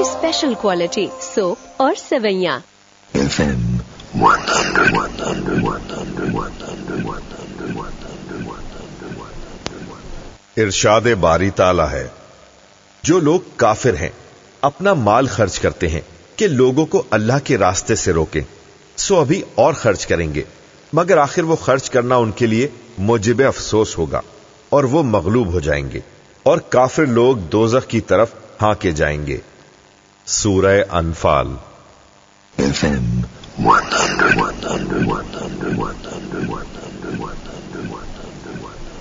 की special quality soap और सेवैयां। FM 100. इरशाद बारी ताला है, जो लोग काफिर हैं अपना माल खर्च करते हैं कि लोगों को अल्लाह के रास्ते से रोकें, सो अभी और खर्च करेंगे, मगर आखिर वो खर्च करना उनके लिए मुजिब अफसोस होगा और वो मगलूब हो जाएंगे और काफिर लोग दोज़ख की तरफ हांके जाएंगे। सूरह अनफाल। FM 100.